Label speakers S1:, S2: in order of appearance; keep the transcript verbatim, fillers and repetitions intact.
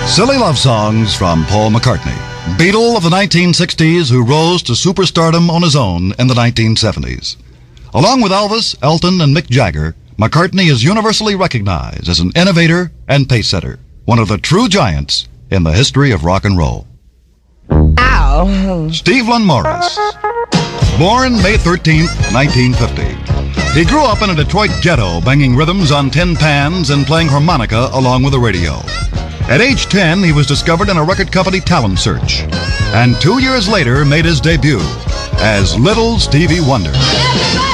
S1: Silly love songs from Paul McCartney, Beatle of the nineteen sixties who rose to superstardom on his own in the nineteen seventies. Along with Elvis, Elton, and Mick Jagger, McCartney is universally recognized as an innovator and pacesetter, one of the true giants in the history of rock and roll.
S2: Ow.
S1: Steve-Lon Morris. Born May thirteenth, nineteen fifty. He grew up in a Detroit ghetto, banging rhythms on tin pans and playing harmonica along with a radio. At age ten, he was discovered in a record company talent search, and two years later made his debut as Little Stevie Wonder.